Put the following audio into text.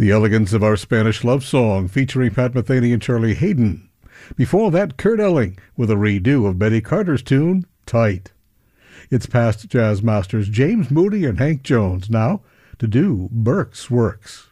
The Elegance of Our Spanish Love Song featuring Pat Metheny and Charlie Hayden. Before that, Kurt Elling with a redo of Betty Carter's tune, Tight. It's past jazz masters James Moody and Hank Jones now to do Burke's Works.